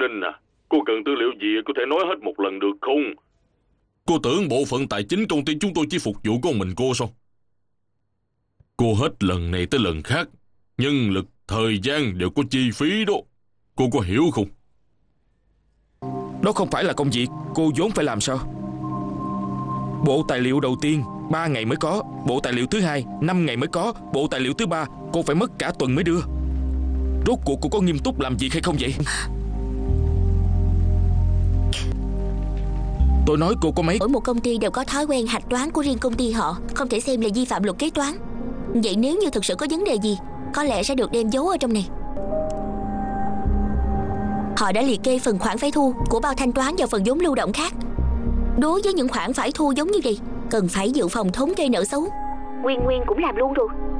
Ninh à, cô cần tư liệu gì có thể nói hết một lần được không? Cô tưởng bộ phận tài chính công ty chúng tôi chỉ phục vụ con mình cô sao? Cô hết lần này tới lần khác, nhân lực, thời gian đều có chi phí đó. Cô có hiểu không? Đó không phải là công việc cô vốn phải làm sao? Bộ tài liệu đầu tiên 3 ngày mới có, bộ tài liệu thứ hai 5 ngày mới có, bộ tài liệu thứ ba cô phải mất cả tuần mới đưa. Rốt cuộc cô có nghiêm túc làm việc hay không vậy? Tôi nói cô có mấy... Mỗi một công ty đều có thói quen hạch toán của riêng công ty họ, không thể xem là vi phạm luật kế toán. Vậy nếu như thực sự có vấn đề gì, có lẽ sẽ được đem giấu ở trong này. Họ đã liệt kê phần khoản phải thu của bao thanh toán vào phần vốn lưu động khác. Đối với những khoản phải thu giống như vậy, cần phải dự phòng thống kê nợ xấu. Nguyên cũng làm luôn rồi.